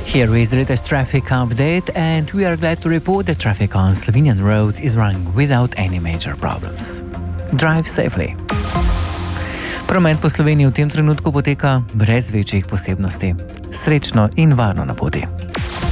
Here is the latest traffic update, and we are glad to report that traffic on Slovenian roads is running without any major problems. Drive safely. Promet po Sloveniji v tem trenutku poteka brez večjih posebnosti. Srečno in varno na poti.